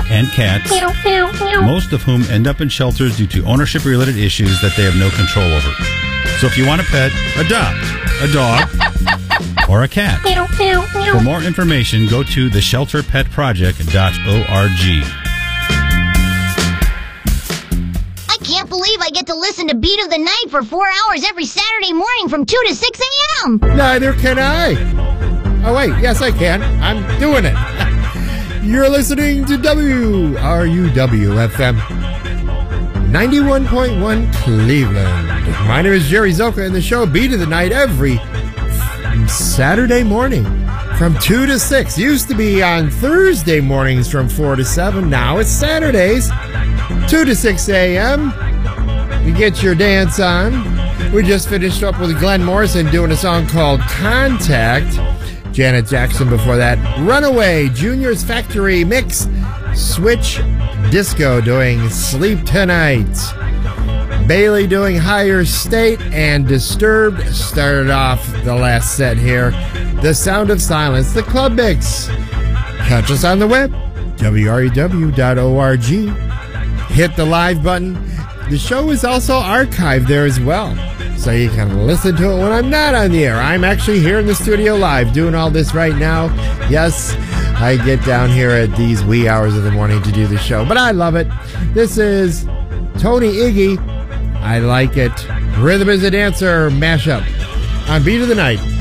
and cats, most of whom end up in shelters due to ownership-related issues that they have no control over. So if you want a pet, adopt a dog or a cat. For more information, go to theshelterpetproject.org. I can't believe I get to listen to Beat of the Night for 4 hours every Saturday morning from 2 to 6 a.m. Neither can I. Oh, wait. Yes, I can. I'm doing it. You're listening to WRUW-FM 91.1 Cleveland. My name is Jerry Zoka, and the show Beat of the Night every Saturday morning from 2 to 6. Used to be on Thursday mornings from 4 to 7. Now it's Saturdays, 2 to 6 a.m. You get your dance on. We just finished up with Glenn Morrison doing a song called Contact. Janet Jackson before that. Runaway, Junior's Factory Mix. Switch Disco doing Sleep Tonight. Bailey doing Higher State, and Disturbed started off the last set here. The Sound of Silence, the Club Mix. Catch us on the web, wrew.org. Hit the live button. The show is also archived there as well, so you can listen to it when I'm not on the air. I'm actually here in the studio live doing all this right now. Yes, I get down here at these wee hours of the morning to do the show, but I love it. This is Tony Iggy. I Like It. Rhythm is a Dancer mashup on Beat of the Night.